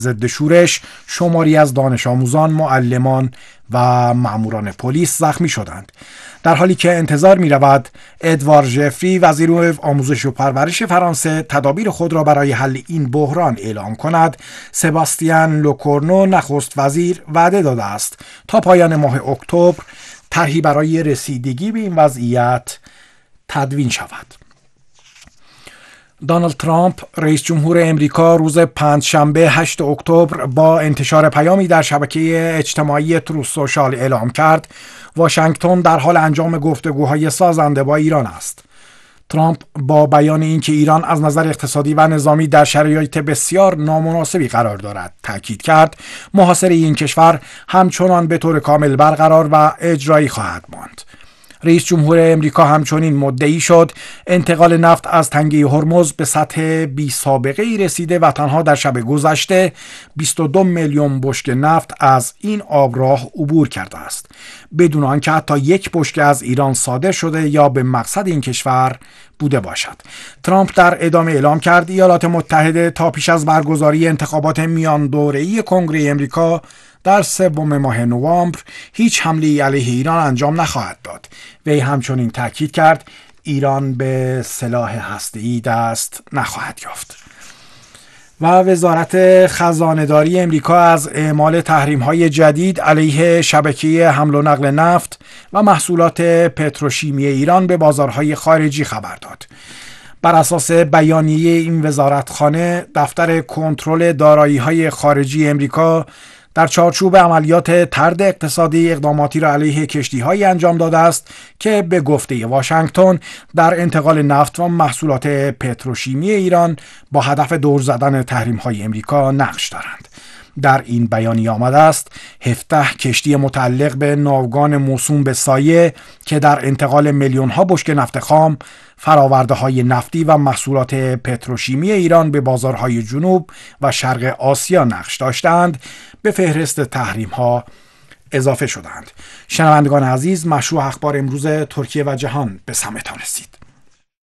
ضد شورش شماری از دانش آموزان، معلمان و ماموران پلیس زخمی شدند. در حالی که انتظار می رود ادوارد ژفری وزیر آموزش و پرورش فرانسه تدابیر خود را برای حل این بحران اعلام کند، سباستیان لوکورنو نخست وزیر وعده داده است تا پایان ماه اکتبر طرحی برای رسیدگی به این وضعیت تدوین شود. دونالد ترامپ رئیس جمهور امریکا روز پنجشنبه 8 اکتبر با انتشار پیامی در شبکه اجتماعی تروث سوشال اعلام کرد واشنگتن در حال انجام گفتگوهای سازنده با ایران است. ترامپ با بیان اینکه ایران از نظر اقتصادی و نظامی در شرایط بسیار نامناسبی قرار دارد تاکید کرد محاصره این کشور همچنان به طور کامل برقرار و اجرایی خواهد ماند. رئیس جمهور امریکا همچنین مدعی شد انتقال نفت از تنگه هرمز به سطح بی سابقه ای رسیده و تنها در شب گذشته 22 میلیون بشکه نفت از این آبراه عبور کرده است، بدون آنکه حتی یک بشکه از ایران صادر شده یا به مقصد این کشور بوده باشد. ترامپ در ادامه اعلام کرد ایالات متحده تا پیش از برگزاری انتخابات میان دوره‌ای کنگره امریکا در 3 ماه نوامبر هیچ حمله علیه ایران انجام نخواهد داد. وی همچنین تاکید کرد ایران به سلاح هسته‌ای دست نخواهد یافت. و وزارت خزانه‌داری امریکا از اعمال تحریم‌های جدید علیه شبکه حمل و نقل نفت و محصولات پتروشیمی ایران به بازارهای خارجی خبر داد. بر اساس بیانیه این وزارتخانه، دفتر کنترل دارایی‌های خارجی امریکا در چارچوب عملیات طرد اقتصادی اقداماتی را علیه کشتی‌هایی انجام داده است که به گفته واشنگتن در انتقال نفت و محصولات پتروشیمی ایران با هدف دور زدن تحریم‌های امریکا نقش دارند. در این بیانیه آمده است 17 کشتی متعلق به ناوگان موسوم به سایه که در انتقال میلیون‌ها بشکه نفت خام، فرآورده‌های نفتی و محصولات پتروشیمی ایران به بازارهای جنوب و شرق آسیا نقش داشتند به فهرست تحریم‌ها اضافه شدند. شنوندگان عزیز، مشروع اخبار امروز ترکیه و جهان به سمعتان رسید.